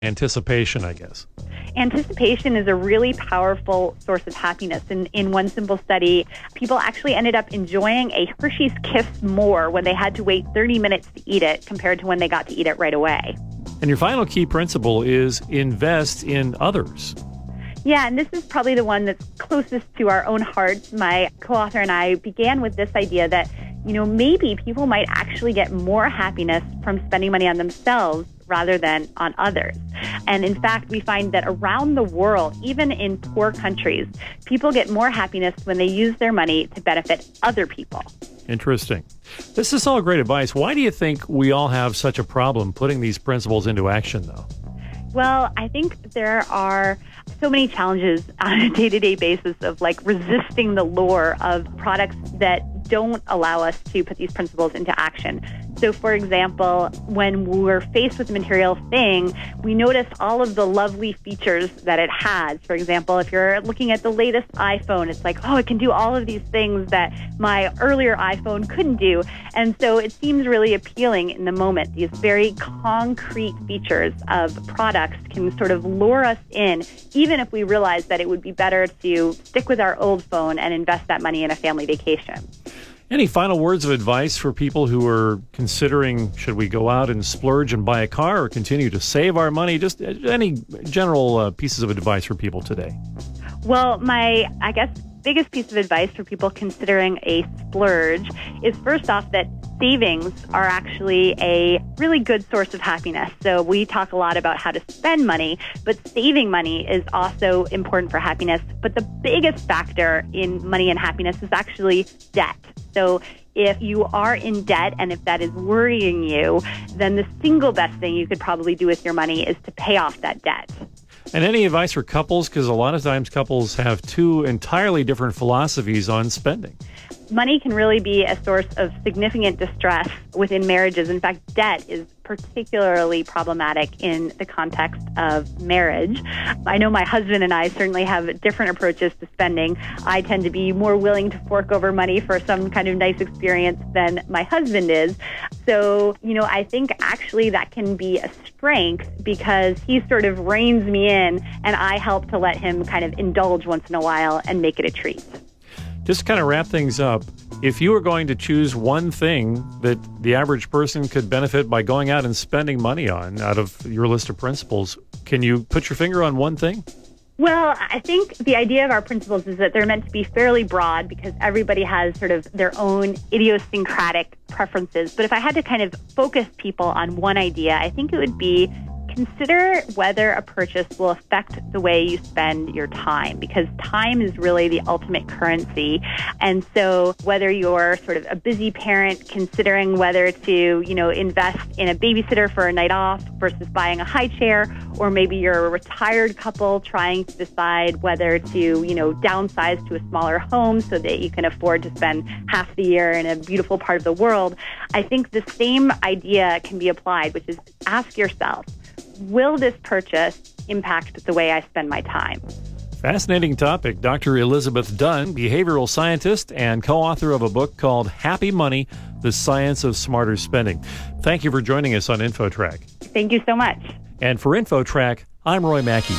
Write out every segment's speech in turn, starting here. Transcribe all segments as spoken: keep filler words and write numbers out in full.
Anticipation, I guess. Anticipation is a really powerful source of happiness. In, in one simple study, people actually ended up enjoying a Hershey's Kiss more when they had to wait thirty minutes to eat it compared to when they got to eat it right away. And your final key principle is invest in others. Yeah, and this is probably the one that's closest to our own hearts. My co-author and I began with this idea that, you know, maybe people might actually get more happiness from spending money on themselves rather than on others. And in fact, we find that around the world, even in poor countries, people get more happiness when they use their money to benefit other people. Interesting. This is all great advice. Why do you think we all have such a problem putting these principles into action, though? Well, I think there are so many challenges on a day-to-day basis of like resisting the lure of products that don't allow us to put these principles into action. So, for example, when we're faced with a material thing, we notice all of the lovely features that it has. For example, if you're looking at the latest iPhone, it's like, oh, it can do all of these things that my earlier iPhone couldn't do. And so it seems really appealing in the moment. These very concrete features of products can sort of lure us in, even if we realize that it would be better to stick with our old phone and invest that money in a family vacation. Any final words of advice for people who are considering, should we go out and splurge and buy a car or continue to save our money? Just any general uh, pieces of advice for people today. Well, my, I guess, biggest piece of advice for people considering a splurge is first off that savings are actually a really good source of happiness. So we talk a lot about how to spend money, but saving money is also important for happiness. But the biggest factor in money and happiness is actually debt. So if you are in debt and if that is worrying you, then the single best thing you could probably do with your money is to pay off that debt. And any advice for couples? Because a lot of times couples have two entirely different philosophies on spending. Money can really be a source of significant distress within marriages. In fact, debt is particularly problematic in the context of marriage. I know my husband and I certainly have different approaches to spending. I tend to be more willing to fork over money for some kind of nice experience than my husband is. So, you know, I think actually that can be a strength because he sort of reins me in and I help to let him kind of indulge once in a while and make it a treat. Just to kind of wrap things up, if you were going to choose one thing that the average person could benefit by going out and spending money on out of your list of principles, can you put your finger on one thing? Well, I think the idea of our principles is that they're meant to be fairly broad because everybody has sort of their own idiosyncratic preferences. But if I had to kind of focus people on one idea, I think it would be consider whether a purchase will affect the way you spend your time, because time is really the ultimate currency. And so whether you're sort of a busy parent considering whether to, you know, invest in a babysitter for a night off versus buying a high chair, or maybe you're a retired couple trying to decide whether to, you know, downsize to a smaller home so that you can afford to spend half the year in a beautiful part of the world, I think the same idea can be applied, which is ask yourself, will this purchase impact the way I spend my time? Fascinating topic. Doctor Elizabeth Dunn, behavioral scientist and co-author of a book called Happy Money, The Science of Smarter Spending. Thank you for joining us on InfoTrack. Thank you so much. And for InfoTrack, I'm Roy Mackey.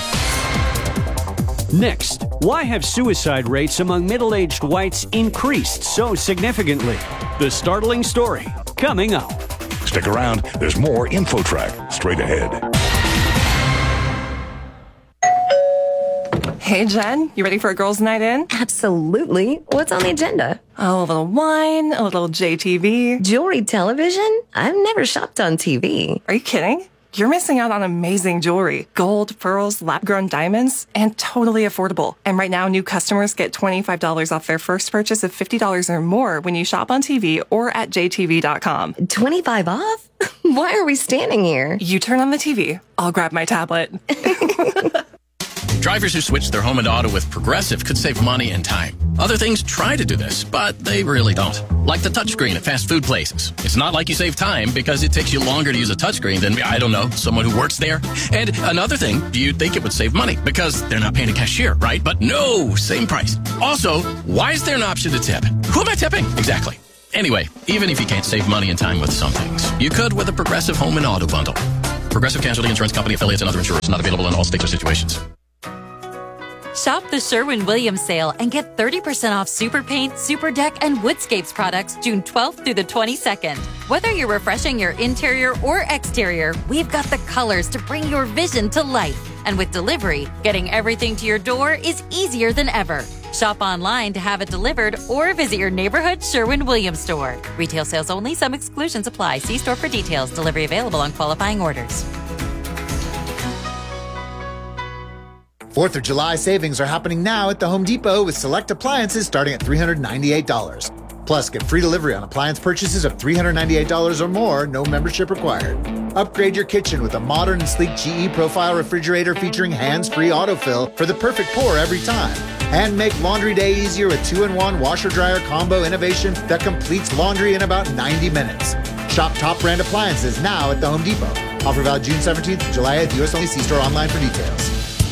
Next, why have suicide rates among middle-aged whites increased so significantly? The startling story, coming up. Stick around. There's more InfoTrack straight ahead. Hey, Jen, you ready for a girls' night in? Absolutely. What's on the agenda? Oh, a little wine, a little J T V. Jewelry television? I've never shopped on T V. Are you kidding? You're missing out on amazing jewelry. Gold, pearls, lab-grown diamonds, and totally affordable. And right now, new customers get twenty-five dollars off their first purchase of fifty dollars or more when you shop on T V or at J T V dot com. twenty-five off? Why are we standing here? You turn on the T V. I'll grab my tablet. Drivers who switch their home and auto with Progressive could save money and time. Other things try to do this, but they really don't. Like the touchscreen at fast food places. It's not like you save time because it takes you longer to use a touchscreen than, I don't know, someone who works there. And another thing, you'd think it would save money because they're not paying a cashier, right? But no, same price. Also, why is there an option to tip? Who am I tipping? Exactly. Anyway, even if you can't save money and time with some things, you could with a Progressive home and auto bundle. Progressive Casualty Insurance Company, affiliates, and other insurers. Not available in all states or situations. Shop the Sherwin-Williams sale and get thirty percent off Super Paint, Super Deck, and Woodscapes products June twelfth through the twenty-second. Whether you're refreshing your interior or exterior, we've got the colors to bring your vision to life. And with delivery, getting everything to your door is easier than ever. Shop online to have it delivered or visit your neighborhood Sherwin-Williams store. Retail sales only. Some exclusions apply. See store for details. Delivery available on qualifying orders. Fourth of July savings are happening now at the Home Depot with select appliances starting at three hundred ninety-eight dollars. Plus, get free delivery on appliance purchases of three hundred ninety-eight dollars or more, no membership required. Upgrade your kitchen with a modern and sleek G E Profile refrigerator featuring hands-free autofill for the perfect pour every time. And make laundry day easier with two in one washer-dryer combo innovation that completes laundry in about ninety minutes. Shop top brand appliances now at the Home Depot. Offer valid June seventeenth to July eighth, U S only. See store online for details.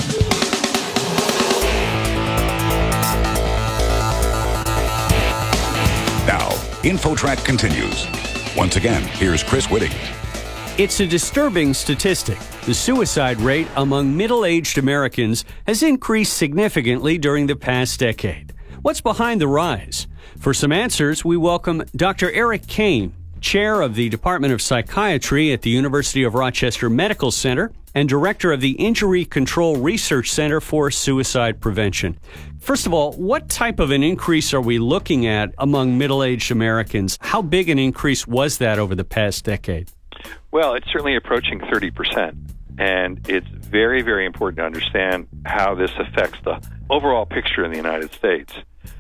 Now, InfoTrack continues. Once again, here's Chris Whitting. It's a disturbing statistic. The suicide rate among middle-aged Americans has increased significantly during the past decade. What's behind the rise? For some answers, we welcome Doctor Eric Kane, chair of the Department of Psychiatry at the University of Rochester Medical Center and director of the Injury Control Research Center for Suicide Prevention. First of all, what type of an increase are we looking at among middle-aged Americans? How big an increase was that over the past decade? Well, it's certainly approaching thirty percent, and it's very, very important to understand how this affects the overall picture in the United States.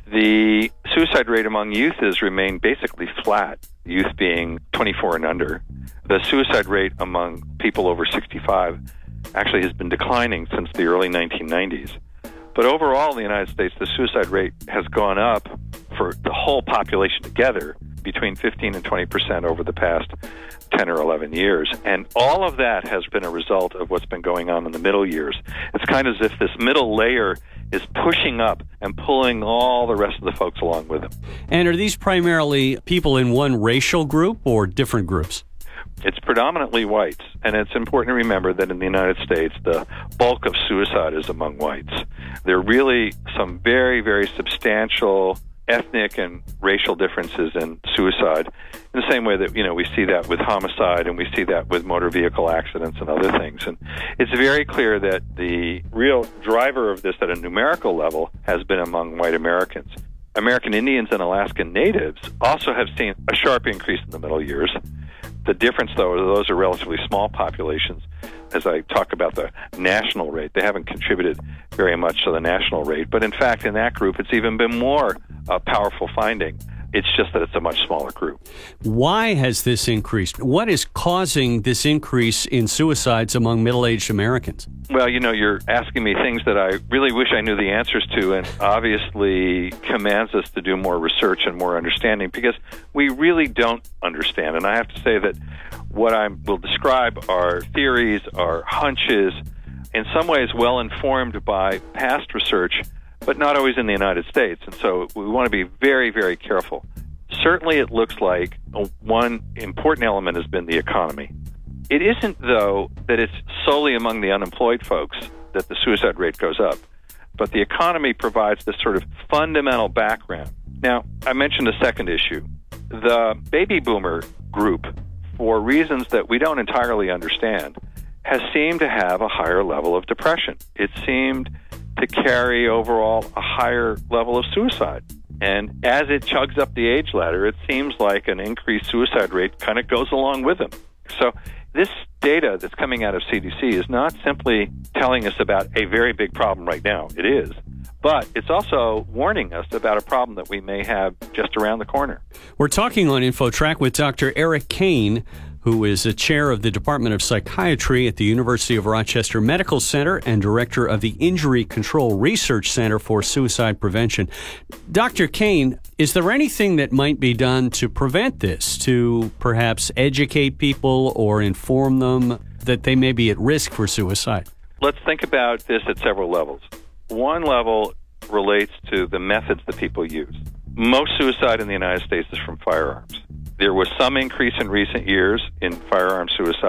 The suicide rate among youth has remained basically flat, youth being twenty-four and under. The suicide rate among people over sixty-five actually has been declining since the early nineteen nineties. But overall in the United States, the suicide rate has gone up for the whole population together between fifteen and twenty percent over the past ten or eleven years. And all of that has been a result of what's been going on in the middle years. It's kind of as if this middle layer is pushing up and pulling all the rest of the folks along with them. And are these primarily people in one racial group or different groups? It's predominantly whites, and it's important to remember that in the United States, the bulk of suicide is among whites. There are really some very, very substantial ethnic and racial differences in suicide, in the same way that, you know, we see that with homicide and we see that with motor vehicle accidents and other things. And it's very clear that the real driver of this at a numerical level has been among white Americans. American Indians and Alaskan Natives also have seen a sharp increase in the middle years. The difference, though, is those are relatively small populations. As I talk about the national rate, they haven't contributed very much to the national rate. But in fact, in that group, it's even been more a powerful finding. It's just that it's a much smaller group. Why has this increased? What is causing this increase in suicides among middle-aged Americans? Well, you know, you're asking me things that I really wish I knew the answers to, and obviously commands us to do more research and more understanding, because we really don't understand. And I have to say that what I will describe are theories, are hunches, in some ways well informed by past research, but not always in the United States. And so we want to be very, very careful. Certainly it looks like one important element has been the economy. It isn't, though, that it's solely among the unemployed folks that the suicide rate goes up, but the economy provides this sort of fundamental background. Now, I mentioned a second issue. The baby boomer group, for reasons that we don't entirely understand, has seemed to have a higher level of depression. It seemed to carry overall a higher level of suicide. And as it chugs up the age ladder, it seems like an increased suicide rate kind of goes along with them. So this data that's coming out of C D C is not simply telling us about a very big problem right now. It is. But it's also warning us about a problem that we may have just around the corner. We're talking on InfoTrack with Doctor Eric Kane, who is a chair of the Department of Psychiatry at the University of Rochester Medical Center and director of the Injury Control Research Center for Suicide Prevention. Doctor Kane, is there anything that might be done to prevent this, to perhaps educate people or inform them that they may be at risk for suicide? Let's think about this at several levels. One level relates to the methods that people use. Most suicide in the United States is from firearms. There was some increase in recent years in firearm suicide,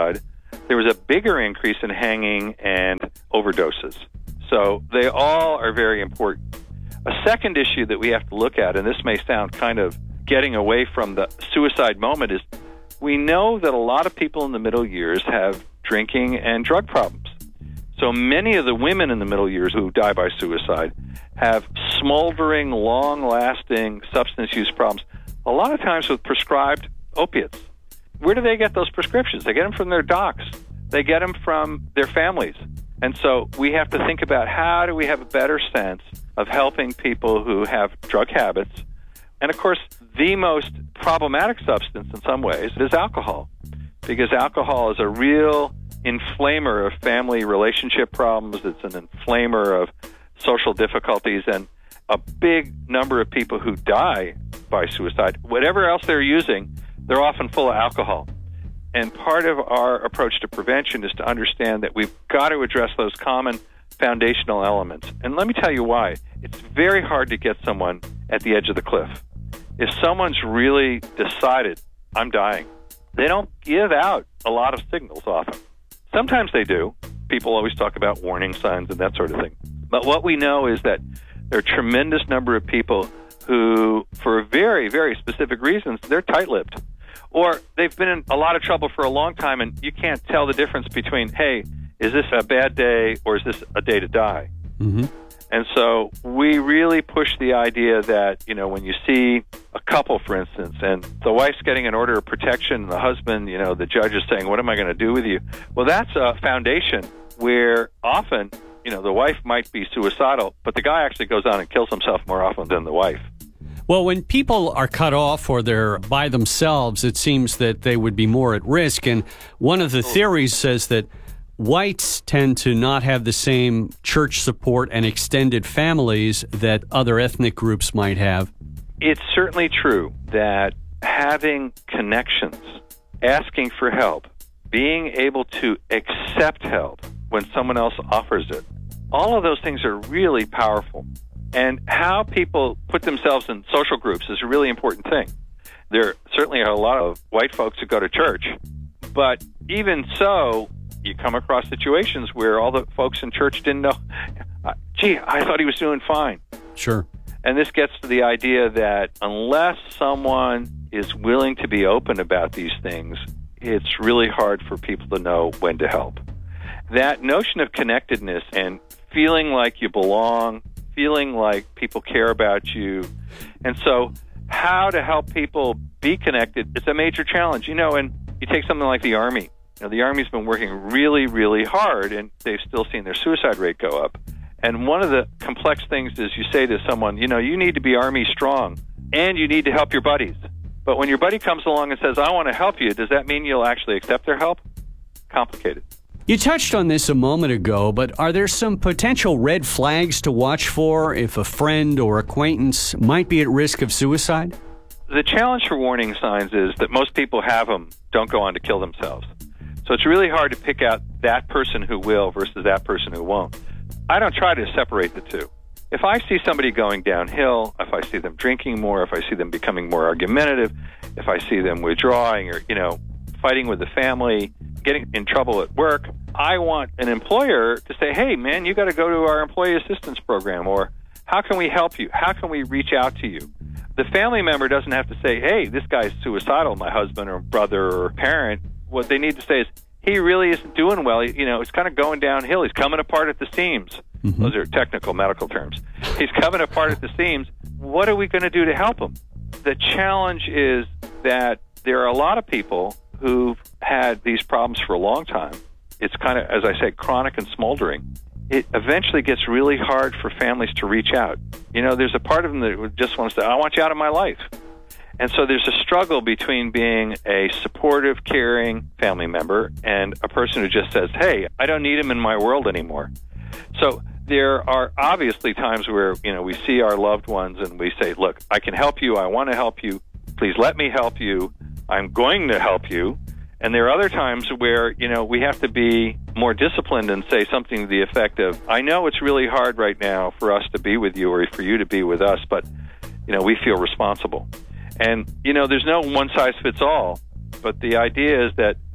there was a bigger increase in hanging and overdoses. So they all are very important. A second issue that we have to look at, and this may sound kind of getting away from the suicide moment, is we know that a lot of people in the middle years have drinking and drug problems. So many of the women in the middle years who die by suicide have smoldering, long-lasting substance use problems, a lot of times with prescribed opiates. Where do they get those prescriptions? They get them from their docs. They get them from their families. And so we have to think about how do we have a better sense of helping people who have drug habits. And, of course, the most problematic substance in some ways is alcohol, because alcohol is a real inflamer of family relationship problems. It's an inflamer of social difficulties, and a big number of people who die by suicide, whatever else they're using, they're often full of alcohol. And part of our approach to prevention is to understand that we've got to address those common foundational elements. And let me tell you why. It's very hard to get someone at the edge of the cliff. If someone's really decided, I'm dying, they don't give out a lot of signals often. Sometimes they do. People always talk about warning signs and that sort of thing. But what we know is that there are a tremendous number of people who, for very, very specific reasons, they're tight-lipped. Or they've been in a lot of trouble for a long time, and you can't tell the difference between, hey, is this a bad day or is this a day to die? Mm-hmm. And so we really push the idea that, you know, when you see a couple, for instance, and the wife's getting an order of protection, and the husband, you know, the judge is saying, what am I going to do with you? Well, that's a foundation where often, you know, the wife might be suicidal, but the guy actually goes on and kills himself more often than the wife. Well, when people are cut off or they're by themselves, it seems that they would be more at risk. And one of the theories says that whites tend to not have the same church support and extended families that other ethnic groups might have. It's certainly true that having connections, asking for help, being able to accept help when someone else offers it, all of those things are really powerful. And how people put themselves in social groups is a really important thing. There certainly are a lot of white folks who go to church, but even so, you come across situations where all the folks in church didn't know, gee, I thought he was doing fine. Sure. And this gets to the idea that unless someone is willing to be open about these things, it's really hard for people to know when to help. That notion of connectedness and feeling like you belong, feeling like people care about you. And so how to help people be connected, it's a major challenge. You know, and you take something like the Army. You know, the Army's been working really, really hard, and they've still seen their suicide rate go up. And one of the complex things is you say to someone, you know, you need to be Army strong, and you need to help your buddies. But when your buddy comes along and says, I want to help you, does that mean you'll actually accept their help? Complicated. You touched on this a moment ago, but are there some potential red flags to watch for if a friend or acquaintance might be at risk of suicide? The challenge for warning signs is that most people have them, don't go on to kill themselves. So it's really hard to pick out that person who will versus that person who won't. I don't try to separate the two. If I see somebody going downhill, if I see them drinking more, if I see them becoming more argumentative, if I see them withdrawing or, you know, fighting with the family, getting in trouble at work, I want an employer to say, hey, man, you got to go to our employee assistance program, or how can we help you? How can we reach out to you? The family member doesn't have to say, hey, this guy's suicidal, my husband or brother or parent. What they need to say is, he really isn't doing well. You know, it's kind of going downhill. He's coming apart at the seams. Mm-hmm. Those are technical medical terms. He's coming apart at the seams. What are we going to do to help him? The challenge is that there are a lot of people who've had these problems for a long time. It's kind of, as I say, chronic and smoldering. It eventually gets really hard for families to reach out. You know, there's a part of them that just wants to say, I want you out of my life. And so there's a struggle between being a supportive, caring family member and a person who just says, hey, I don't need him in my world anymore. So there are obviously times where, you know, we see our loved ones and we say, look, I can help you. I want to help you. Please let me help you. I'm going to help you. And there are other times where, you know, we have to be more disciplined and say something to the effect of, I know it's really hard right now for us to be with you or for you to be with us, but, you know, we feel responsible. And, you know, there's no one-size-fits-all, but the idea is that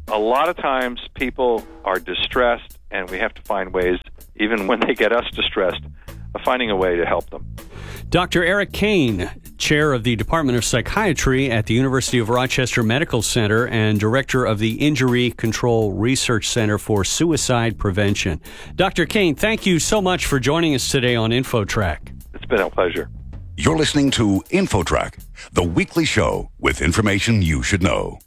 a lot of times people are distressed, and we have to find ways, even when they get us distressed, of finding a way to help them. Doctor Eric Kane, chair of the Department of Psychiatry at the University of Rochester Medical Center and director of the Injury Control Research Center for Suicide Prevention. Doctor Kane, thank you so much for joining us today on InfoTrack. It's been a pleasure. You're listening to InfoTrack, the weekly show with information you should know.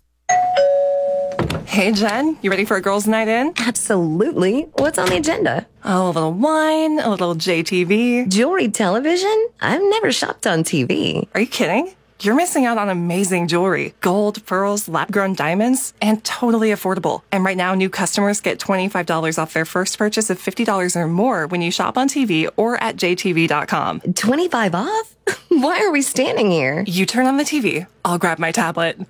Hey, Jen, you ready for a girls' night in? Absolutely. What's on the agenda? Oh, a little wine, a little J T V. Jewelry television? I've never shopped on T V. Are you kidding? You're missing out on amazing jewelry. Gold, pearls, lab-grown diamonds, and totally affordable. And right now, new customers get twenty-five dollars off their first purchase of fifty dollars or more when you shop on T V or at J T V dot com. twenty-five off? Why are we standing here? You turn on the T V. I'll grab my tablet.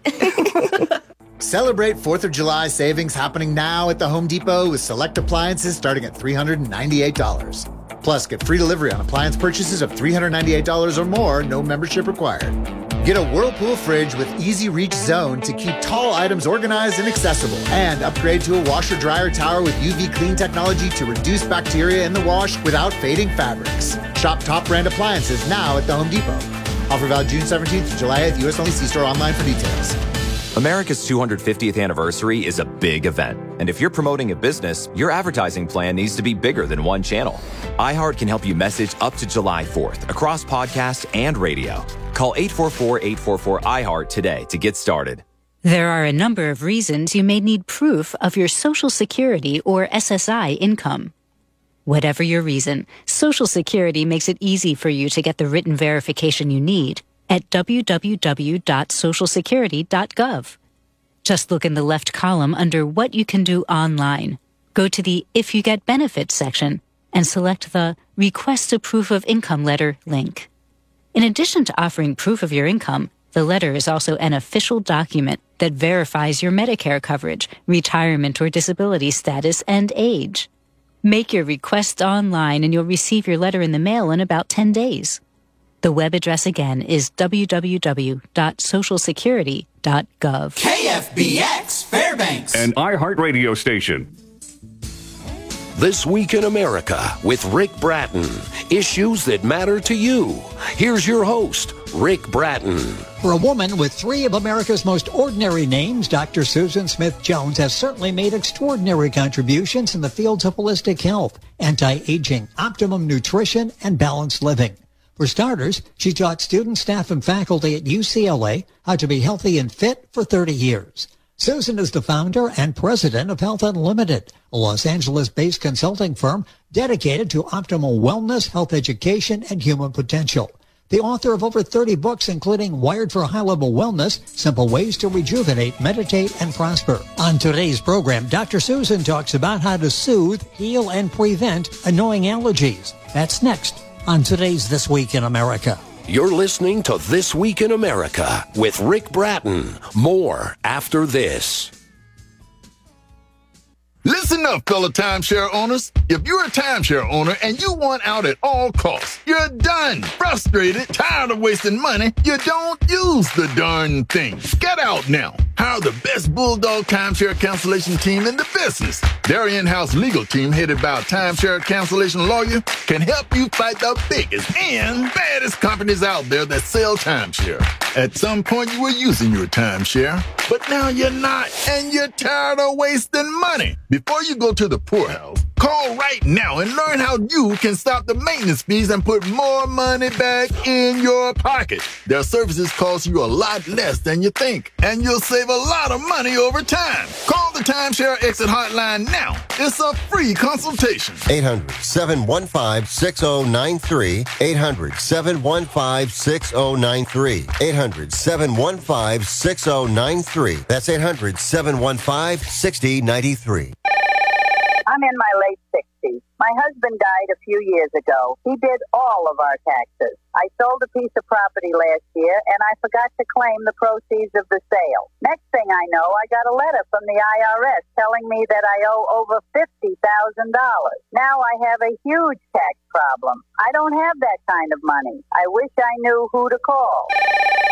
Celebrate fourth of July savings happening now at the Home Depot with select appliances starting at three hundred ninety-eight dollars. Plus, get free delivery on appliance purchases of three hundred ninety-eight dollars or more, no membership required. Get a Whirlpool fridge with Easy Reach Zone to keep tall items organized and accessible. And upgrade to a washer-dryer tower with U V clean technology to reduce bacteria in the wash without fading fabrics. Shop top brand appliances now at the Home Depot. Offer valid June seventeenth to July eighth, U S only. See store online for details. America's two hundred fiftieth anniversary is a big event. And if you're promoting a business, your advertising plan needs to be bigger than one channel. iHeart can help you message up to July fourth across podcast and radio. Call eight four four, eight four four, I HEART today to get started. There are a number of reasons you may need proof of your Social Security or S S I income. Whatever your reason, Social Security makes it easy for you to get the written verification you need at w w w dot social security dot gov. Just look in the left column under What You Can Do Online. Go to the If You Get Benefits section and select the Request a Proof of Income Letter link. In addition to offering proof of your income, the letter is also an official document that verifies your Medicare coverage, retirement or disability status, and age. Make your request online and you'll receive your letter in the mail in about ten days. The web address again is w w w dot social security dot gov. K F B X Fairbanks, an iHeartRadio station. This Week in America with Rick Bratton. Issues that matter to you. Here's your host, Rick Bratton. For a woman with three of America's most ordinary names, Doctor Susan Smith Jones has certainly made extraordinary contributions in the fields of holistic health, anti-aging, optimum nutrition, and balanced living. For starters, she taught students, staff, and faculty at U C L A how to be healthy and fit for thirty years. Susan is the founder and president of Health Unlimited, a Los Angeles-based consulting firm dedicated to optimal wellness, health education, and human potential. The author of over thirty books, including Wired for High-Level Wellness, Simple Ways to Rejuvenate, Meditate, and Prosper. On today's program, Doctor Susan talks about how to soothe, heal, and prevent annoying allergies. That's next on today's This Week in America. You're listening to This Week in America with Rick Bratton. More after this. Listen up, fellow timeshare owners. If you're a timeshare owner and you want out at all costs, you're done. Frustrated, tired of wasting money, you don't use the darn thing. Get out now. Hire the best Bulldog timeshare cancellation team in the business. Their in-house legal team, headed by a timeshare cancellation lawyer, can help you fight the biggest and baddest companies out there that sell timeshare. At some point, you were using your timeshare, but now you're not, and you're tired of wasting money. Before you go to the poorhouse, call right now and learn how you can stop the maintenance fees and put more money back in your pocket. Their services cost you a lot less than you think, and you'll save a lot of money over time. Call the Timeshare Exit Hotline now. It's a free consultation. eight hundred, seven one five, six oh nine three. eight hundred, seven one five, six oh nine three. eight hundred, seven one five, six oh nine three. That's eight hundred, seven one five, six oh nine three. I'm in my late sixties. My husband died a few years ago. He did all of our taxes. I sold a piece of property last year, and I forgot to claim the proceeds of the sale. Next thing I know, I got a letter from the I R S telling me that I owe over fifty thousand dollars. Now I have a huge tax problem. I don't have that kind of money. I wish I knew who to call.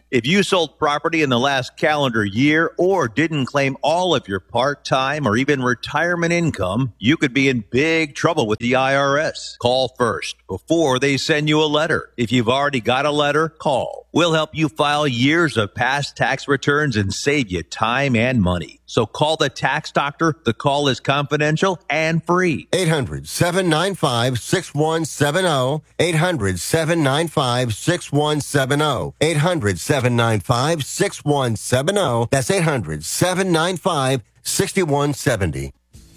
If you sold property in the last calendar year or didn't claim all of your part-time or even retirement income, you could be in big trouble with the I R S. Call first before they send you a letter. If you've already got a letter, call. We'll help you file years of past tax returns and save you time and money. So call the tax doctor. The call is confidential and free. eight hundred, seven nine five, six one seven zero. eight hundred, seven nine five, six one seven zero. eight hundred, seven nine five, six one seven zero. That's eight hundred, seven nine five, six one seven zero.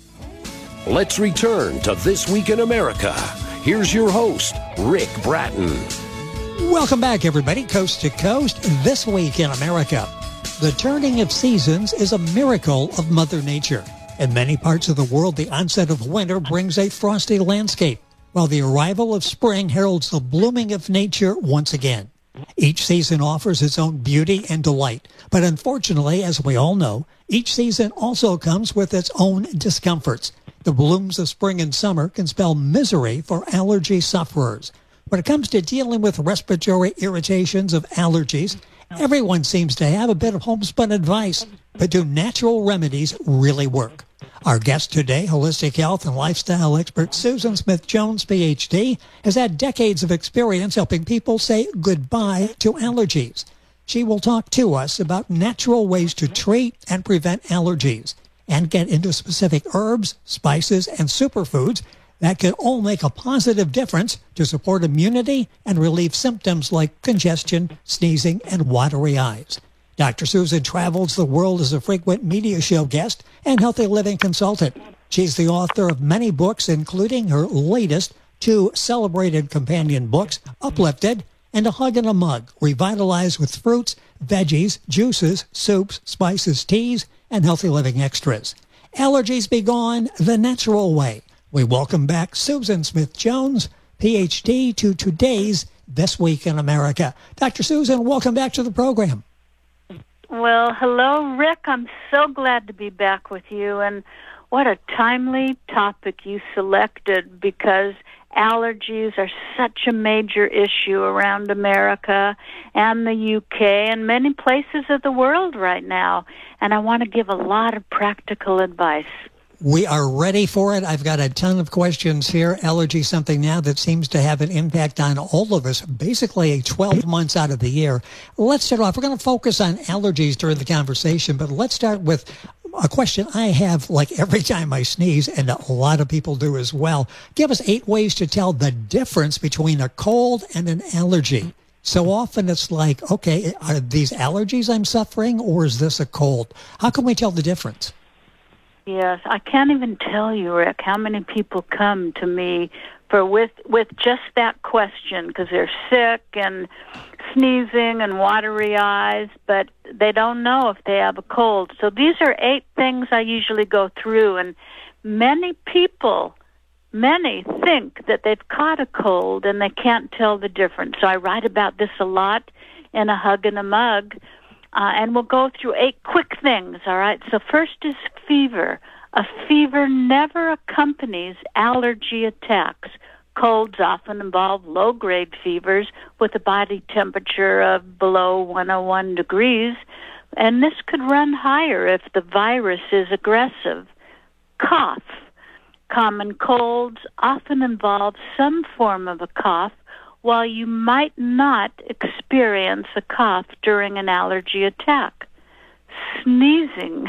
Let's return to This Week in America. Here's your host, Rick Bratton. Welcome back, everybody, coast to coast. This Week in America. The turning of seasons is a miracle of Mother Nature. In many parts of the world, the onset of winter brings a frosty landscape, while the arrival of spring heralds the blooming of nature once again. Each season offers its own beauty and delight, but unfortunately, as we all know, each season also comes with its own discomforts. The blooms of spring and summer can spell misery for allergy sufferers. When it comes to dealing with respiratory irritations of allergies, everyone seems to have a bit of homespun advice, but do natural remedies really work? Our guest today, holistic health and lifestyle expert Susan Smith-Jones, P H D, has had decades of experience helping people say goodbye to allergies. She will talk to us about natural ways to treat and prevent allergies and get into specific herbs, spices, and superfoods that can all make a positive difference to support immunity and relieve symptoms like congestion, sneezing, and watery eyes. Doctor Susan travels the world as a frequent media show guest and healthy living consultant. She's the author of many books, including her latest two celebrated companion books, Uplifted and A Hug in a Mug, revitalized with fruits, veggies, juices, soups, spices, teas, and healthy living extras. Allergies Be Gone the natural way. We welcome back Susan Smith-Jones, P H D, to today's This Week in America. Doctor Susan, welcome back to the program. Well, hello, Rick. I'm so glad to be back with you. And what a timely topic you selected, because allergies are such a major issue around America and the U K and many places of the world right now. And I want to give a lot of practical advice. We are ready for it. I've got a ton of questions here. Allergy, something now that seems to have an impact on all of us, basically twelve months out of the year. Let's start off. We're going to focus on allergies during the conversation, but let's start with a question I have like every time I sneeze, and a lot of people do as well. Give us eight ways to tell the difference between a cold and an allergy. So often it's like, okay, are these allergies I'm suffering, or is this a cold? How can we tell the difference? Yes, I can't even tell you, Rick, how many people come to me for with with just that question, because they're sick and sneezing and watery eyes, but they don't know if they have a cold. So these are eight things I usually go through, and many people, many think that they've caught a cold and they can't tell the difference. So I write about this a lot in A Hug in a Mug. Uh, and we'll go through eight quick things, all right? So first is fever. A fever never accompanies allergy attacks. Colds often involve low-grade fevers with a body temperature of below one hundred one degrees, and this could run higher if the virus is aggressive. Cough. Common colds often involve some form of a cough, while you might not experience a cough during an allergy attack. Sneezing.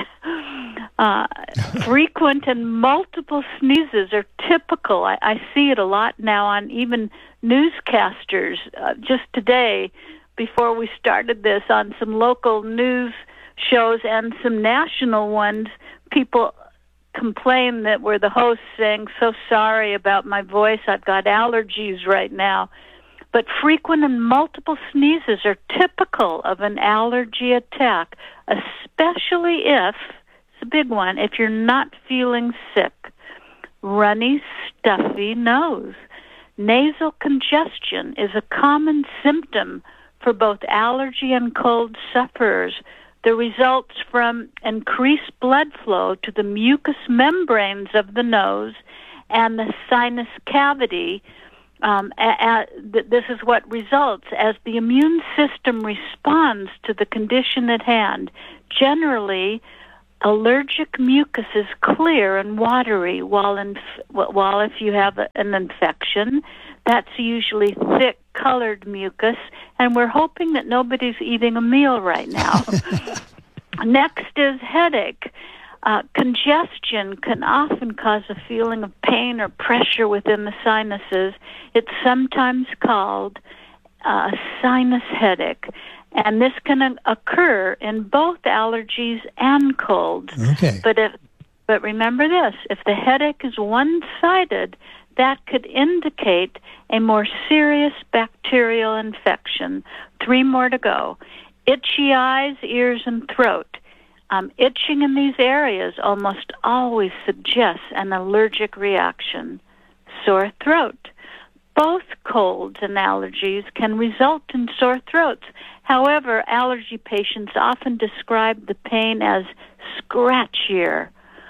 Uh, frequent and multiple sneezes are typical. I, I see it a lot now on even newscasters. Uh, just today, before we started this, on some local news shows and some national ones, people complain that were the hosts saying, so sorry about my voice, I've got allergies right now. But frequent and multiple sneezes are typical of an allergy attack, especially if, it's a big one, if you're not feeling sick. Runny, stuffy nose. Nasal congestion is a common symptom for both allergy and cold sufferers. The results from increased blood flow to the mucous membranes of the nose and the sinus cavity, Um, a, a, th- this is what results as the immune system responds to the condition at hand. Generally, allergic mucus is clear and watery, while, in, while if you have a, an infection, that's usually thick, colored mucus, and we're hoping that nobody's eating a meal right now. Next is headache. Uh, congestion can often cause a feeling of pain or pressure within the sinuses. It's sometimes called uh, sinus headache, and this can occur in both allergies and colds. Okay. But if, but remember this: if the headache is one-sided, that could indicate a more serious bacterial infection. Three more to go. Itchy eyes, ears, and throat. Um, itching in these areas almost always suggests an allergic reaction. Sore throat. Both colds and allergies can result in sore throats. However, allergy patients often describe the pain as scratchier,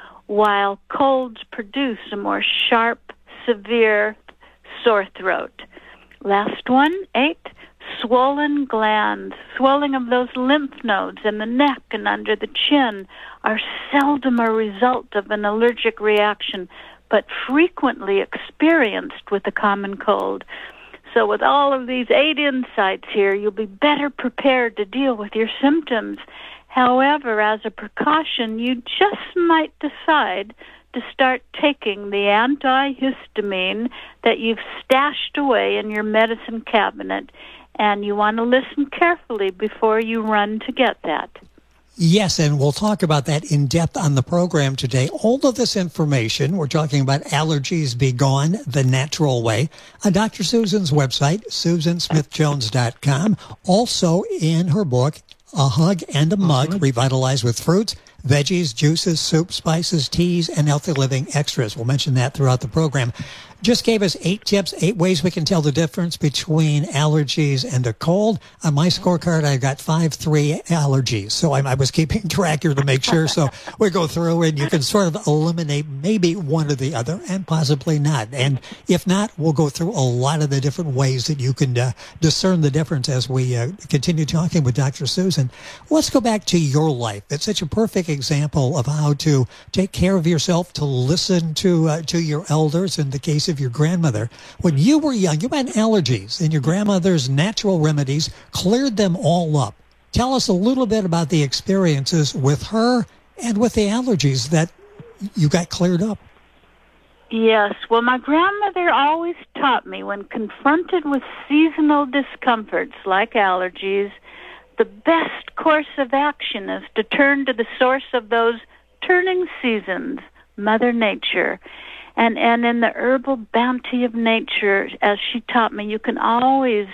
while colds produce a more sharp, severe sore throat. Last one, eight. Swollen glands, swelling of those lymph nodes in the neck and under the chin are seldom a result of an allergic reaction, but frequently experienced with a common cold. So with all of these eight insights here, you'll be better prepared to deal with your symptoms. However, as a precaution, you just might decide to start taking the antihistamine that you've stashed away in your medicine cabinet, and you want to listen carefully before you run to get that. Yes, and we'll talk about that in depth on the program today. All of this information, we're talking about Allergies Be Gone the Natural Way, on Doctor Susan's website, susan smith jones dot com. Also in her book, A Hug and a Mug, Revitalized with Fruits, Veggies, Juices, Soups, Spices, Teas, and Healthy Living Extras. We'll mention that throughout the program. Just gave us eight tips, eight ways we can tell the difference between allergies and a cold. On my scorecard, I got five, three allergies. So I, I was keeping track here to make sure. So we go through and you can sort of eliminate maybe one or the other and possibly not. And if not, we'll go through a lot of the different ways that you can uh, discern the difference as we uh, continue talking with Doctor Susan. Let's go back to your life. It's such a perfect example of how to take care of yourself, to listen to uh, to your elders. In the case of your grandmother, when you were young, you had allergies, and your grandmother's natural remedies cleared them all up. Tell us a little bit about the experiences with her and with the allergies that you got cleared up. Yes, well, my grandmother always taught me when confronted with seasonal discomforts like allergies, the best course of action is to turn to the source of those turning seasons, Mother Nature. And and in the herbal bounty of nature, as she taught me, you can always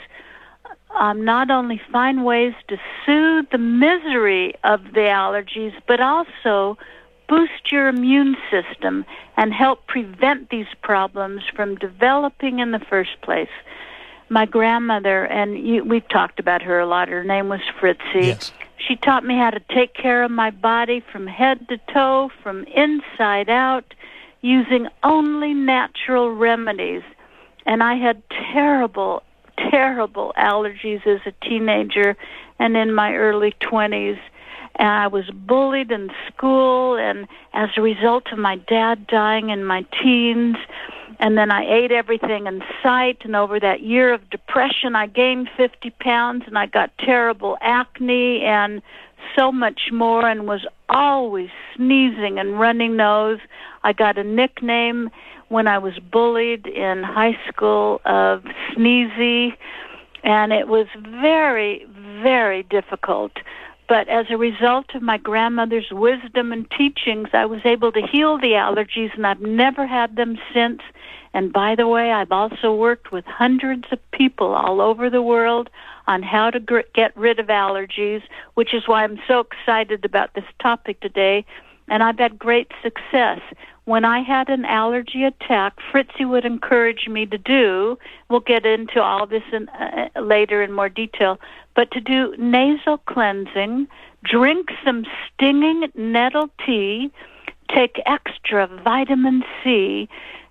um, not only find ways to soothe the misery of the allergies, but also boost your immune system and help prevent these problems from developing in the first place. My grandmother, and you, we've talked about her a lot, her name was Fritzy. Yes. She taught me how to take care of my body from head to toe, from inside out, using only natural remedies. And I had terrible, terrible allergies as a teenager and in my early twenties. And I was bullied in school, and as a result of my dad dying in my teens, and then I ate everything in sight, and over that year of depression, I gained fifty pounds, and I got terrible acne and so much more, and was always sneezing and running nose. I got a nickname when I was bullied in high school of Sneezy, and it was very, very difficult. But as a result of my grandmother's wisdom and teachings, I was able to heal the allergies, and I've never had them since. And by the way, I've also worked with hundreds of people all over the world on how to gr- get rid of allergies, which is why I'm so excited about this topic today. And I've had great success. When I had an allergy attack, Fritzy would encourage me to do, we'll get into all this in, uh, later in more detail, but to do nasal cleansing, drink some stinging nettle tea, take extra vitamin C,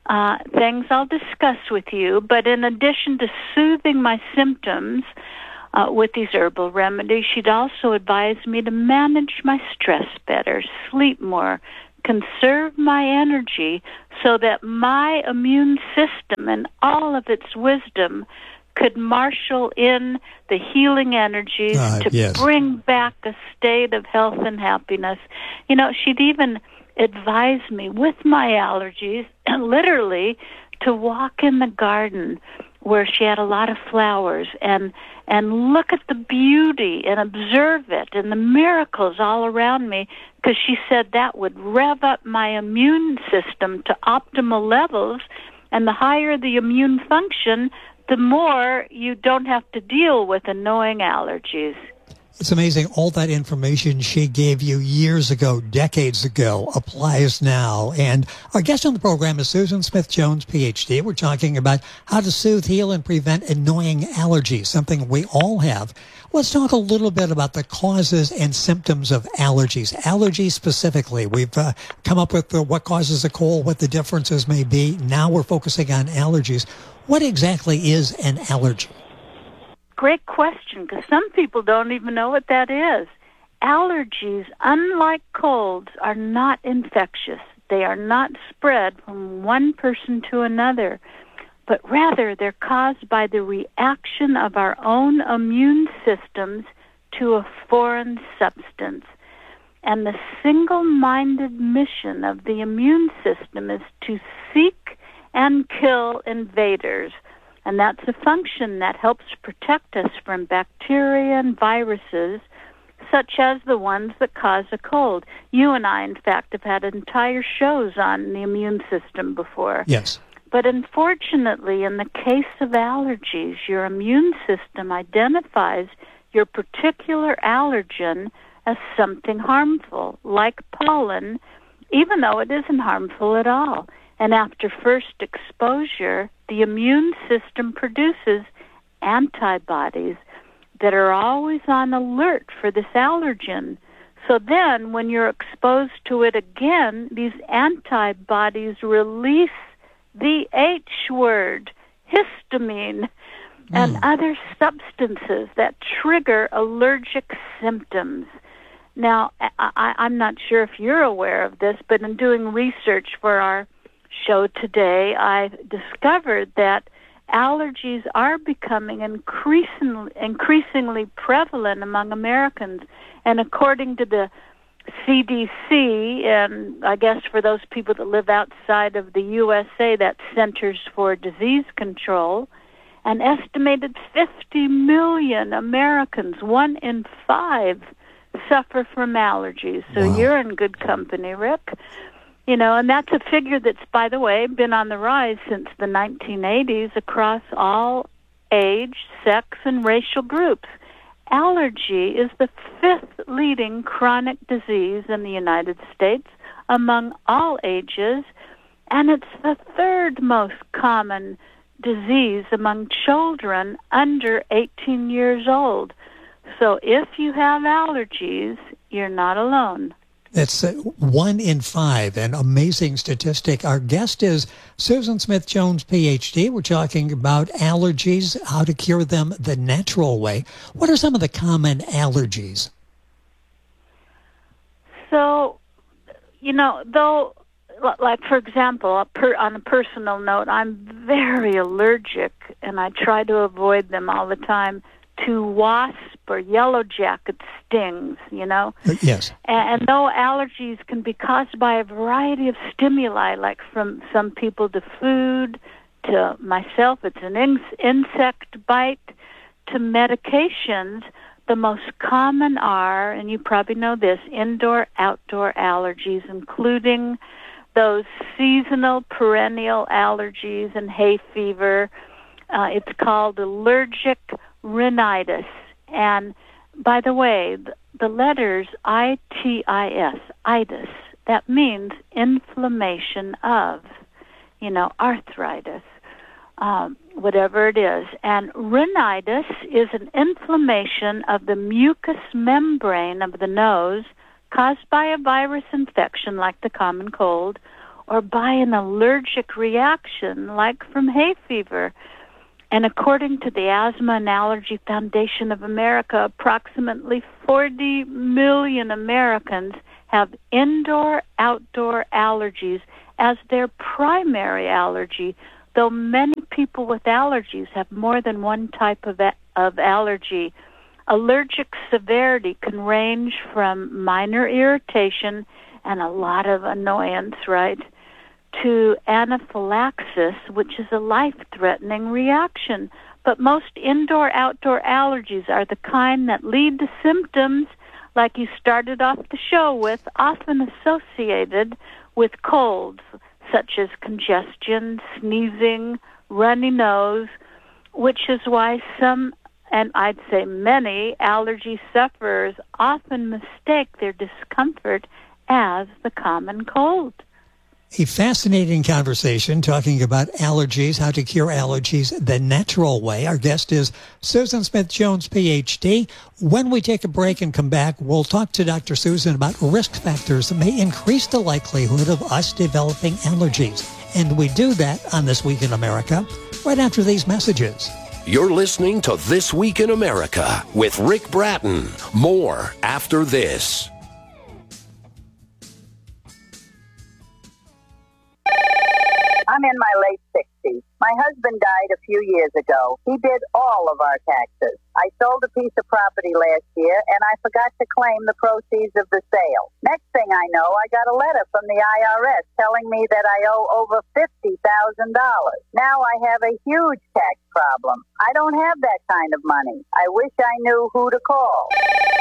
uh, things I'll discuss with you. But in addition to soothing my symptoms uh, with these herbal remedies, she'd also advised me to manage my stress better, sleep more, conserve my energy so that my immune system and all of its wisdom could marshal in the healing energies uh, to yes. bring back a state of health and happiness. You know, she'd even advised me with my allergies, literally, to walk in the garden where she had a lot of flowers and and look at the beauty and observe it and the miracles all around me, because she said that would rev up my immune system to optimal levels, and the higher the immune function, the more you don't have to deal with annoying allergies. It's amazing. All that information she gave you years ago, decades ago, applies now. And our guest on the program is Susan Smith-Jones, P H D. We're talking about how to soothe, heal, and prevent annoying allergies, something we all have. Let's talk a little bit about the causes and symptoms of allergies. Allergies specifically. We've uh, come up with the, what causes a cold, what the differences may be. Now we're focusing on allergies. What exactly is an allergy? Great question, because some people don't even know what that is. Allergies, unlike colds, are not infectious. They are not spread from one person to another, but rather they're caused by the reaction of our own immune systems to a foreign substance. And the single-minded mission of the immune system is to seek and kill invaders. And that's a function that helps protect us from bacteria and viruses, such as the ones that cause a cold. You and I, in fact, have had entire shows on the immune system before. Yes. But unfortunately, in the case of allergies, your immune system identifies your particular allergen as something harmful, like pollen, even though it isn't harmful at all. And after first exposure, the immune system produces antibodies that are always on alert for this allergen. So then, when you're exposed to it again, these antibodies release the H word, histamine, mm. and other substances that trigger allergic symptoms. Now, I, I'm not sure if you're aware of this, but in doing research for our show today, I discovered that allergies are becoming increasingly, increasingly prevalent among Americans. And according to the C D C, and I guess for those people that live outside of the U S A, that's Centers for Disease Control, an estimated fifty million Americans, one in five, suffer from allergies. So wow. You're in good company, Rick. You know, and that's a figure that's, by the way, been on the rise since the nineteen eighties across all age, sex, and racial groups. Allergy is the fifth leading chronic disease in the United States among all ages, and it's the third most common disease among children under eighteen years old. So if you have allergies, you're not alone. That's uh, one in five, an amazing statistic. Our guest is Susan Smith-Jones, P H D. We're talking about allergies, how to cure them the natural way. What are some of the common allergies? So, you know, though, like, for example, per, on a personal note, I'm very allergic, and I try to avoid them all the time, to wasp or yellow jacket stings, you know? Yes. And, and though allergies can be caused by a variety of stimuli, like from some people to food, to myself, it's an in- insect bite, to medications, the most common are, and you probably know this, indoor-outdoor allergies, including those seasonal perennial allergies and hay fever. Uh, it's called allergic rhinitis. And by the way, the, the letters I T I S, itis, that means inflammation of, you know, arthritis, um, whatever it is. And rhinitis is an inflammation of the mucous membrane of the nose caused by a virus infection like the common cold, or by an allergic reaction like from hay fever. And according to the Asthma and Allergy Foundation of America, approximately forty million Americans have indoor-outdoor allergies as their primary allergy, though many people with allergies have more than one type of, a- of allergy. Allergic severity can range from minor irritation and a lot of annoyance, right, to anaphylaxis, which is a life-threatening reaction. But most indoor-outdoor allergies are the kind that lead to symptoms like you started off the show with, often associated with colds, such as congestion, sneezing, runny nose, which is why some, and I'd say many, allergy sufferers often mistake their discomfort as the common cold. A fascinating conversation talking about allergies, how to cure allergies the natural way. Our guest is Susan Smith-Jones, P H D. When we take a break and come back, we'll talk to Doctor Susan about risk factors that may increase the likelihood of us developing allergies. And we do that on This Week in America right after these messages. You're listening to This Week in America with Rick Bratton. More after this. I'm in my late sixties. My husband died a few years ago. He did all of our taxes. I sold a piece of property last year, and I forgot to claim the proceeds of the sale. Next thing I know, I got a letter from the I R S telling me that I owe over fifty thousand dollars. Now I have a huge tax problem. I don't have that kind of money. I wish I knew who to call.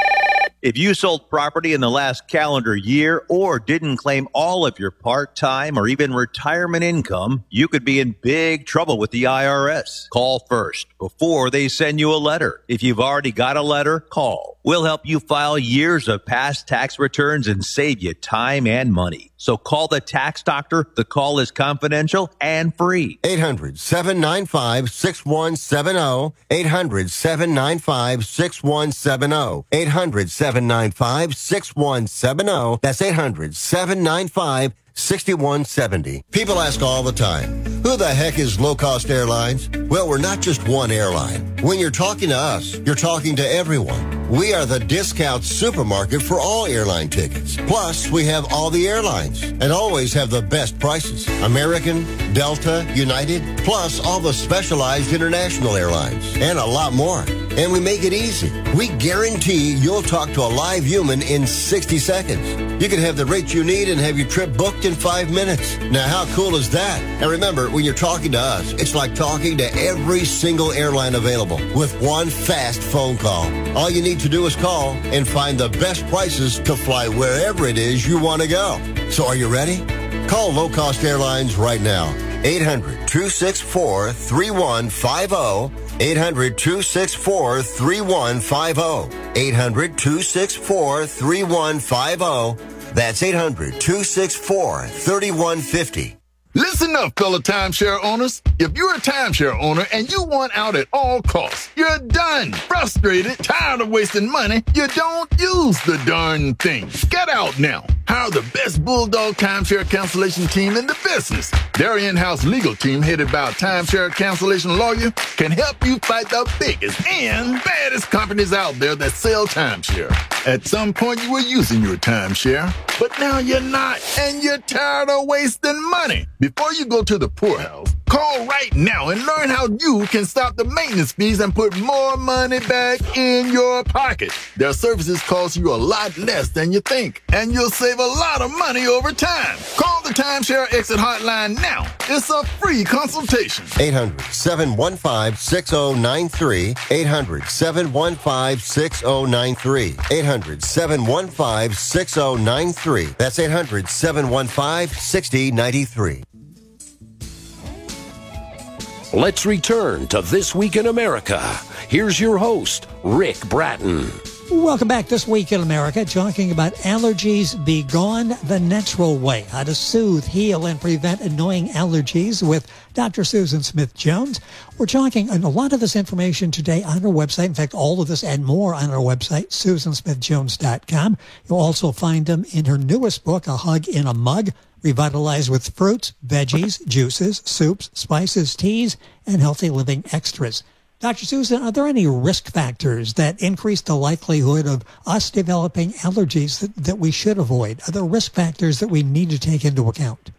If you sold property in the last calendar year or didn't claim all of your part-time or even retirement income, you could be in big trouble with the I R S. Call first before they send you a letter. If you've already got a letter, call. We'll help you file years of past tax returns and save you time and money. So call the tax doctor. The call is confidential and free. eight hundred, seven nine five, six one seven zero. eight hundred, seven nine five, six one seven zero. eight hundred, seven nine five, six one seven zero. That's eight hundred, seven nine five, six one seven zero. People ask all the time, who the heck is Low Cost Airlines? Well, we're not just one airline. When you're talking to us, you're talking to everyone. We are the discount supermarket for all airline tickets. Plus, we have all the airlines and always have the best prices. American, Delta, United, plus all the specialized international airlines and a lot more. And we make it easy. We guarantee you'll talk to a live human in sixty seconds. You can have the rate you need and have your trip booked in five minutes. Now, how cool is that? And remember, when you're talking to us, it's like talking to every single airline available with one fast phone call. All you need to do is call and find the best prices to fly wherever it is you want to go. So are you ready? Call Low Cost Airlines right now. eight hundred, two six four, three one five zero. eight hundred, two six four, three one five zero. eight hundred, two six four, three one five zero. That's eight hundred, two six four, three one five zero. Listen up, fellow timeshare owners. If you're a timeshare owner and you want out at all costs, you're done, frustrated, tired of wasting money, you don't use the darn thing. Get out now. Hire the best Bulldog timeshare cancellation team in the business. Their in-house legal team, headed by a timeshare cancellation lawyer, can help you fight the biggest and baddest companies out there that sell timeshare. At some point, you were using your timeshare, but now you're not, and you're tired of wasting money. Before you go to the poorhouse, call right now and learn how you can stop the maintenance fees and put more money back in your pocket. Their services cost you a lot less than you think, and you'll save a lot of money over time. Call the Timeshare Exit Hotline now. It's a free consultation. eight hundred, seven one five, six zero nine three. eight hundred, seven one five, six zero nine three. eight hundred, seven one five, six zero nine three. That's eight hundred, seven one five, six zero nine three. Let's return to This Week in America. Here's your host, Rick Bratton. Welcome back. This Week in America, talking about allergies be gone the natural way, how to soothe, heal, and prevent annoying allergies with Doctor Susan Smith-Jones. We're talking, and a lot of this information today on our website. In fact, all of this and more on our website, susan smith jones dot com. You'll also find them in her newest book, A Hug in a Mug, revitalized with fruits, veggies, juices, soups, spices, teas, and healthy living extras. Doctor Susan, are there any risk factors that increase the likelihood of us developing allergies that, that we should avoid? Are there risk factors that we need to take into account?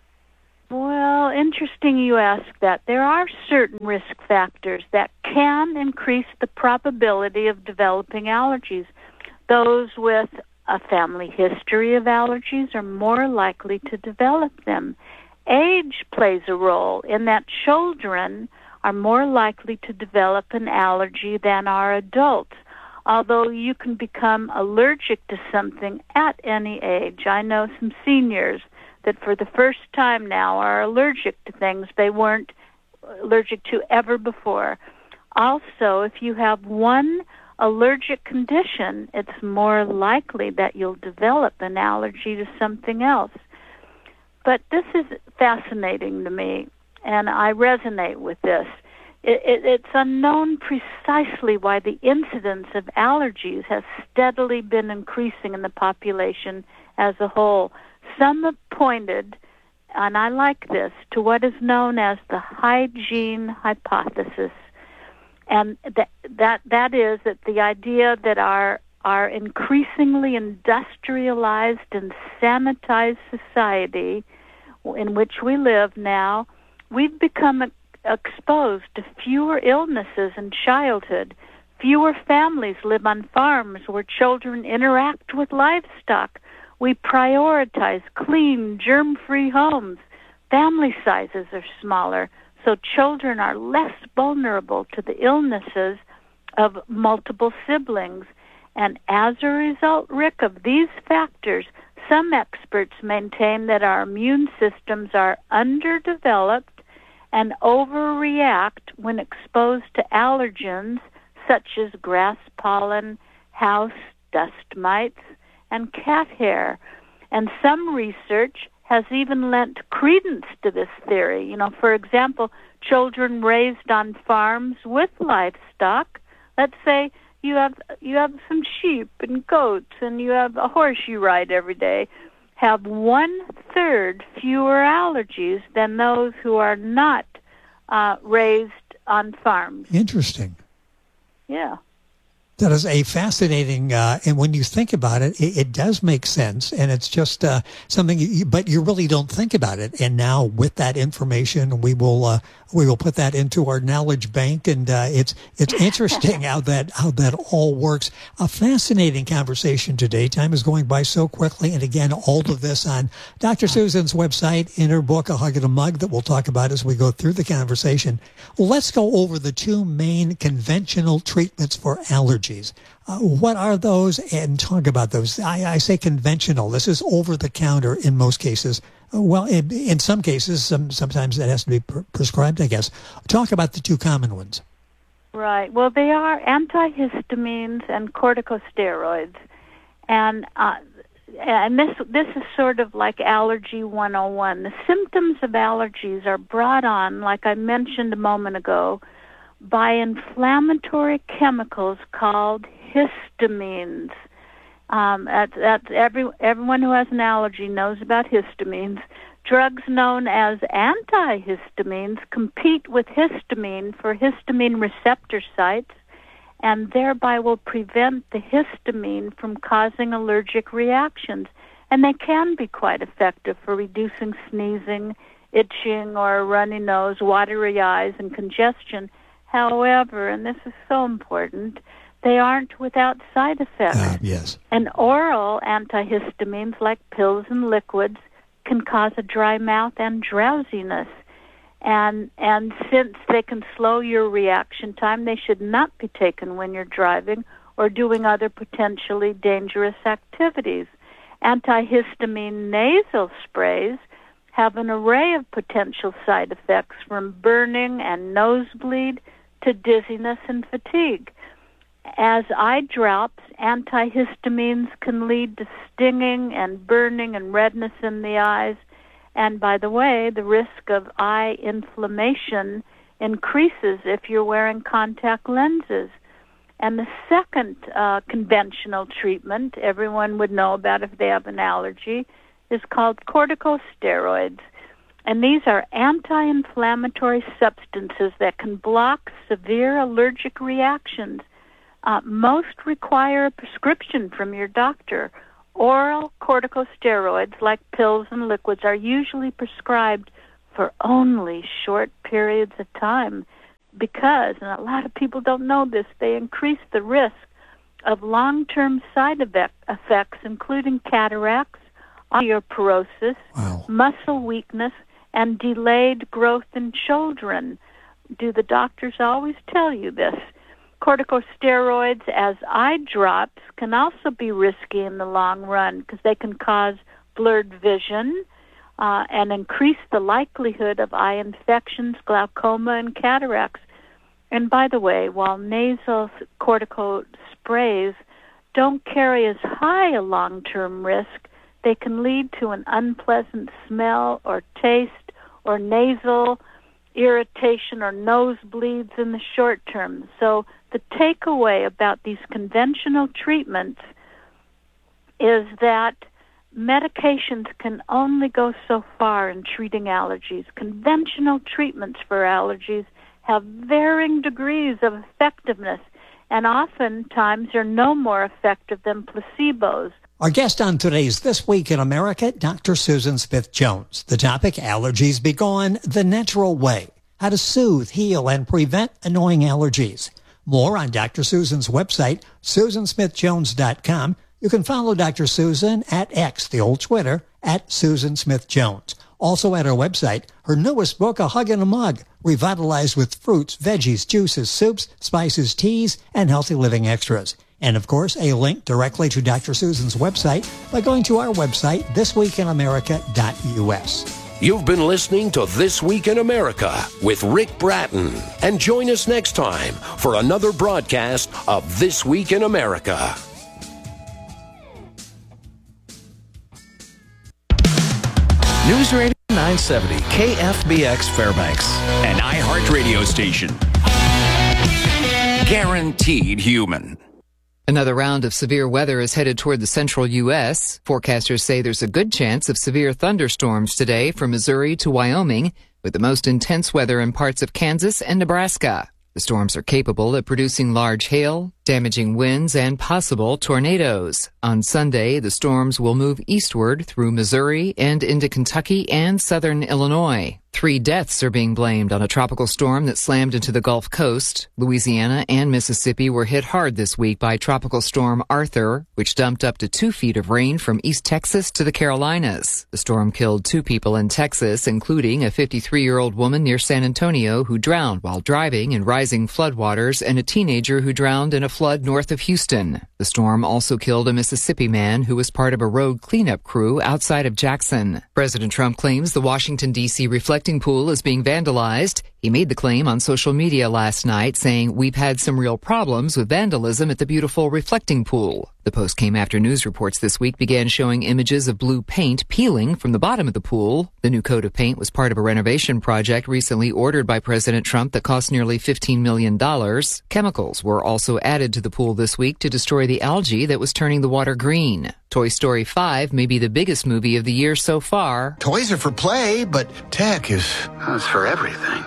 Well, interesting you ask that. There are certain risk factors that can increase the probability of developing allergies. Those with a family history of allergies are more likely to develop them. Age plays a role in that children are more likely to develop an allergy than are adults, although you can become allergic to something at any age. I know some seniors that for the first time now are allergic to things they weren't allergic to ever before. Also, if you have one allergic condition, it's more likely that you'll develop an allergy to something else. But this is fascinating to me, and I resonate with this. It, it, it's unknown precisely why the incidence of allergies has steadily been increasing in the population as a whole. Some have pointed, and I like this, to what is known as the hygiene hypothesis. And that that that is that the idea that our our increasingly industrialized and sanitized society in which we live now, we've become exposed to fewer illnesses in childhood. Fewer families live on farms where children interact with livestock. We prioritize clean, germ-free homes. Family sizes are smaller, so children are less vulnerable to the illnesses of multiple siblings. And as a result, Rick, of these factors, some experts maintain that our immune systems are underdeveloped and overreact when exposed to allergens such as grass pollen, house dust mites, and cat hair. And some research has even lent credence to this theory. You know, for example, children raised on farms with livestock, let's say you have you have some sheep and goats and you have a horse you ride every day, have one-third fewer allergies than those who are not uh, raised on farms. Interesting. Yeah. That is a fascinating, uh, and when you think about it, it, it does make sense, and it's just uh, something. You, but you really don't think about it. And now, with that information, we will uh, we will put that into our knowledge bank, and uh, it's it's interesting how that how that all works. A fascinating conversation today. Time is going by so quickly, and again, all of this on Doctor Susan's website in her book, A Hug in a Mug, that we'll talk about as we go through the conversation. Well, let's go over the two main conventional treatments for allergies. Uh, what are those, and talk about those? I, I say conventional. This is over-the-counter in most cases. Uh, well, in, in some cases, some, sometimes that has to be pre- prescribed, I guess. Talk about the two common ones. Right. Well, they are antihistamines and corticosteroids. And uh, and this this is sort of like Allergy one oh one. The symptoms of allergies are brought on, like I mentioned a moment ago, by inflammatory chemicals called histamines. Um, that's, that's every, everyone who has an allergy knows about histamines. Drugs known as antihistamines compete with histamine for histamine receptor sites and thereby will prevent the histamine from causing allergic reactions. And they can be quite effective for reducing sneezing, itching, or a runny nose, watery eyes, and congestion. However, and this is so important, they aren't without side effects. Uh, yes. And oral antihistamines like pills and liquids can cause a dry mouth and drowsiness. And and since they can slow your reaction time, they should not be taken when you're driving or doing other potentially dangerous activities. Antihistamine nasal sprays have an array of potential side effects from burning and nosebleed to dizziness and fatigue. As eye drops, antihistamines can lead to stinging and burning and redness in the eyes. And by the way, the risk of eye inflammation increases if you're wearing contact lenses. And the second uh, conventional treatment everyone would know about if they have an allergy is called corticosteroids. And these are anti-inflammatory substances that can block severe allergic reactions. Uh, most require a prescription from your doctor. Oral corticosteroids, like pills and liquids, are usually prescribed for only short periods of time because, and a lot of people don't know this, they increase the risk of long-term side effects, including cataracts, osteoporosis, wow. muscle weakness, and delayed growth in children. Do the doctors always tell you this? Corticosteroids as eye drops can also be risky in the long run because they can cause blurred vision uh, and increase the likelihood of eye infections, glaucoma, and cataracts. And by the way, while nasal cortico sprays don't carry as high a long-term risk, they can lead to an unpleasant smell or taste or nasal irritation or nosebleeds in the short term. So the takeaway about these conventional treatments is that medications can only go so far in treating allergies. Conventional treatments for allergies have varying degrees of effectiveness and oftentimes are no more effective than placebos. Our guest on today's This Week in America, Doctor Susan Smith-Jones. The topic, allergies be gone the natural way. How to soothe, heal, and prevent annoying allergies. More on Doctor Susan's website, susan smith jones dot com. You can follow Doctor Susan at X, the old Twitter, at Susan Smith Jones. Also at her website, her newest book, A Hug in a Mug, revitalized with fruits, veggies, juices, soups, spices, teas, and healthy living extras. And, of course, a link directly to Doctor Susan's website by going to our website, this week in america dot u s. You've been listening to This Week in America with Rick Bratton. And join us next time for another broadcast of This Week in America. News Radio nine seventy, K F B X Fairbanks, an iHeart radio station. Guaranteed human. Another round of severe weather is headed toward the central U S. Forecasters say there's a good chance of severe thunderstorms today from Missouri to Wyoming, with the most intense weather in parts of Kansas and Nebraska. The storms are capable of producing large hail, damaging winds, and possible tornadoes. On Sunday, the storms will move eastward through Missouri and into Kentucky and southern Illinois. Three deaths are being blamed on a tropical storm that slammed into the Gulf Coast. Louisiana and Mississippi were hit hard this week by Tropical Storm Arthur, which dumped up to two feet of rain from East Texas to the Carolinas. The storm killed two people in Texas, including a fifty-three-year-old woman near San Antonio who drowned while driving in rising floodwaters and a teenager who drowned in a flood north of Houston. The storm also killed a Mississippi man who was part of a road cleanup crew outside of Jackson. President Trump claims the Washington, D C reflecting pool is being vandalized. He made the claim on social media last night, saying, "We've had some real problems with vandalism at the beautiful reflecting pool." The post came after news reports this week began showing images of blue paint peeling from the bottom of the pool. The new coat of paint was part of a renovation project recently ordered by President Trump that cost nearly fifteen million dollars. Chemicals were also added to the pool this week to destroy the algae that was turning the water green. Toy Story five may be the biggest movie of the year so far. Toys are for play, but tech is, is for everything.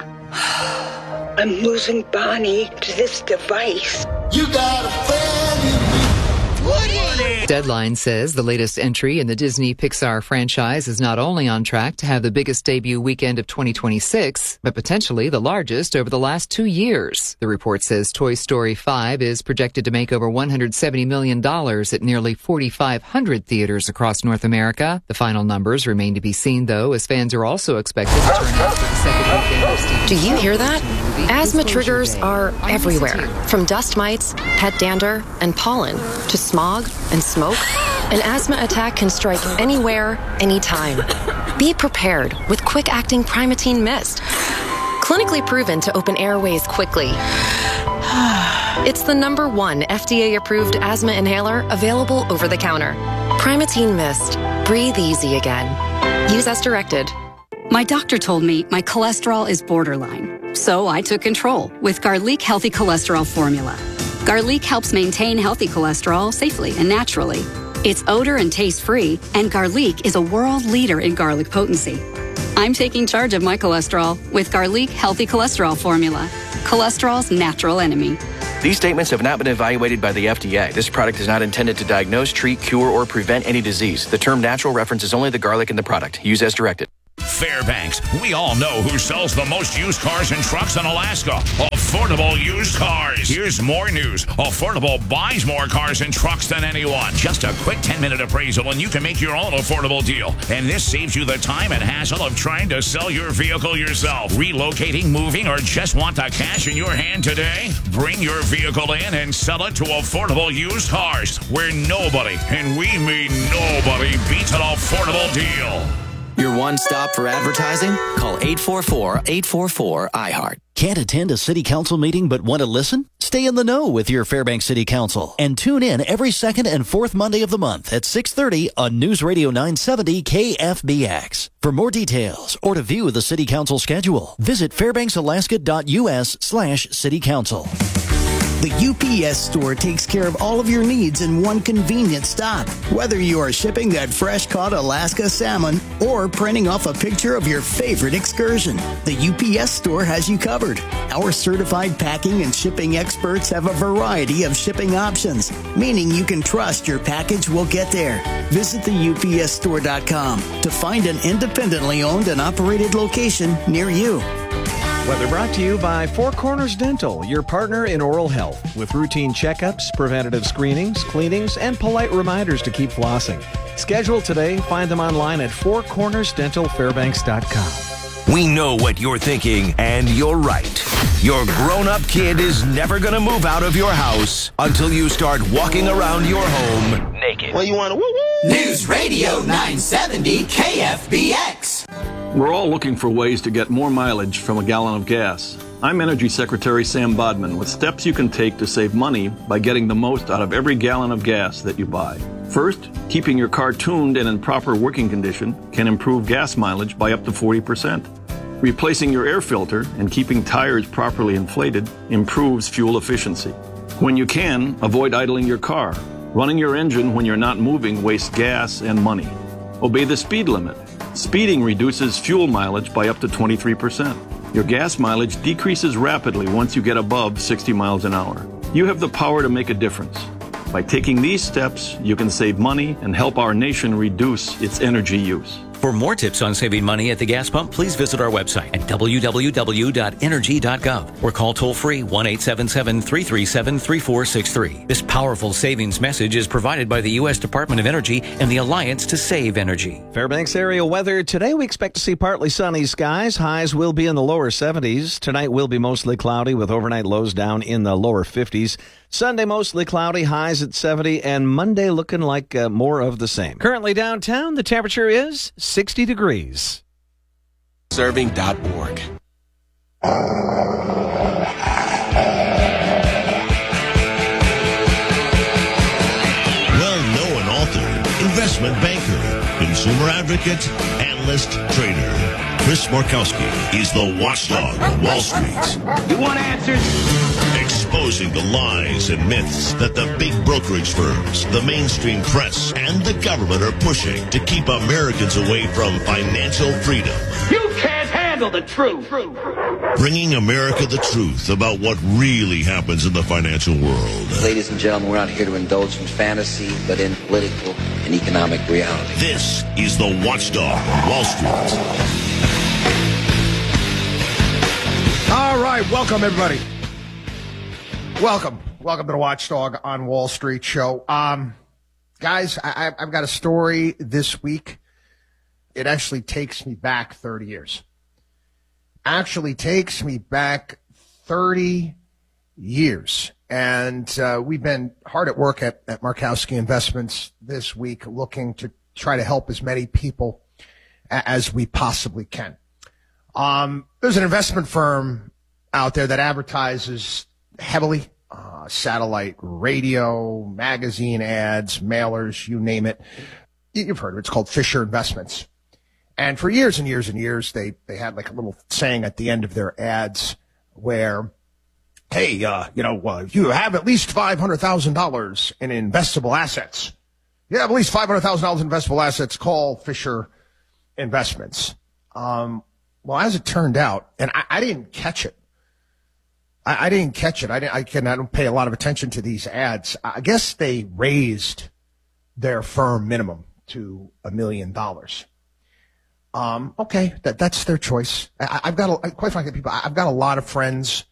I'm losing Bonnie to this device. You got a friend in me. Deadline says the latest entry in the Disney Pixar franchise is not only on track to have the biggest debut weekend of twenty twenty-six, but potentially the largest over the last two years. The report says Toy Story five is projected to make over one hundred seventy million dollars at nearly forty-five hundred theaters across North America. The final numbers remain to be seen, though, as fans are also expected to turn out for the second weekend of Steve. Do you hear that? Asthma triggers are everywhere, from dust mites, pet dander, and pollen, to smog and smoke. An asthma attack can strike anywhere, anytime. Be prepared with quick-acting Primatene Mist. Clinically proven to open airways quickly It's the number one F D A-approved asthma inhaler available over the counter. Primatene Mist. Breathe easy again. Use as directed. My doctor told me my cholesterol is borderline, so I took control with Garlic Healthy Cholesterol Formula. Garlic helps maintain healthy cholesterol safely and naturally. It's odor and taste-free, and Garlic is a world leader in garlic potency. I'm taking charge of my cholesterol with Garlic Healthy Cholesterol Formula, cholesterol's natural enemy. These statements have not been evaluated by the F D A. This product is not intended to diagnose, treat, cure, or prevent any disease. The term natural references only the garlic in the product. Use as directed. Fairbanks, we all know who sells the most used cars and trucks in Alaska. Affordable Used Cars. Here's more news. Affordable buys more cars and trucks than anyone. Just a quick ten-minute appraisal and you can make your own affordable deal. And this saves you the time and hassle of trying to sell your vehicle yourself. Relocating, moving, or just want the cash in your hand today? Bring your vehicle in and sell it to Affordable Used Cars, where nobody, and we mean nobody, beats an affordable deal. Your one stop for advertising? Call eight four four, eight four four, I heart. Can't attend a city council meeting but want to listen? Stay in the know with your Fairbanks City Council and tune in every second and fourth Monday of the month at six thirty on News Radio nine seventy K F B X. For more details or to view the city council schedule, visit fairbanks alaska dot U S slash city council. The U P S store takes care of all of your needs in one convenient stop. Whether you are shipping that fresh-caught Alaska salmon or printing off a picture of your favorite excursion, the U P S store has you covered. Our certified packing and shipping experts have a variety of shipping options, meaning you can trust your package will get there. Visit the U P S store dot com to find an independently owned and operated location near you. Weather brought to you by Four Corners Dental, your partner in oral health, with routine checkups, preventative screenings, cleanings, and polite reminders to keep flossing. Schedule today. Find them online at four corners dental fairbanks dot com. We know what you're thinking, and you're right. Your grown-up kid is never going to move out of your house until you start walking around your home naked. Well, you want to woo-woo? News Radio nine seventy K F B X. We're all looking for ways to get more mileage from a gallon of gas. I'm Energy Secretary Sam Bodman with steps you can take to save money by getting the most out of every gallon of gas that you buy. First, keeping your car tuned and in proper working condition can improve gas mileage by up to forty percent. Replacing your air filter and keeping tires properly inflated improves fuel efficiency. When you can, avoid idling your car. Running your engine when you're not moving wastes gas and money. Obey the speed limit. Speeding reduces fuel mileage by up to twenty-three percent. Your gas mileage decreases rapidly once you get above sixty miles an hour. You have the power to make a difference. By taking these steps, you can save money and help our nation reduce its energy use. For more tips on saving money at the gas pump, please visit our website at w w w dot energy dot gov or call toll-free one eight seven seven, three three seven, three four six three. This powerful savings message is provided by the U S Department of Energy and the Alliance to Save Energy. Fairbanks area weather. Today we expect to see partly sunny skies. Highs will be in the lower seventies. Tonight will be mostly cloudy with overnight lows down in the lower fifties. Sunday mostly cloudy, highs at seventy, and Monday looking like uh, more of the same. Currently downtown, the temperature is sixty degrees. Serving dot org. Well-known author, investment banker, consumer advocate, analyst, trader. Chris Markowski is the watchdog of Wall Street. You want answers? Exposing the lies and myths that the big brokerage firms, the mainstream press, and the government are pushing to keep Americans away from financial freedom. You can't handle the truth. Bringing America the truth about what really happens in the financial world. Ladies and gentlemen, we're not here to indulge in fantasy, but in political and economic reality. This is the watchdog of Wall Street. All right, welcome everybody. Welcome, welcome to the Watchdog on Wall Street show. Um, guys, I, I've got a story this week. It actually takes me back thirty years. Actually takes me back thirty years. And uh, we've been hard at work at, at Markowski Investments this week looking to try to help as many people a- as we possibly can. Um, there's an investment firm out there that advertises heavily uh, satellite radio, magazine ads, mailers, you name it. You've heard of it. It's called Fisher Investments. And for years and years and years, they, they had like a little saying at the end of their ads where, hey, uh, you know, uh, you have at least five hundred thousand dollars in investable assets. You have at least five hundred thousand dollars in investable assets. Call Fisher Investments. Um, well, as it turned out, and I, I didn't catch it. I, I didn't catch it. I, didn't, I, can, I don't pay a lot of attention to these ads. I guess they raised their firm minimum to a million dollars. Um, okay, that, that's their choice. I, I've got, a, quite frankly, people, I've got a lot of friends